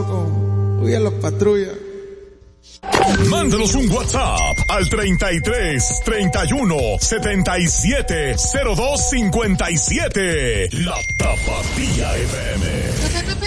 uno con, uy, a los patrullas. Mándanos un WhatsApp al 33 31 77 02 57. La Tapatía FM.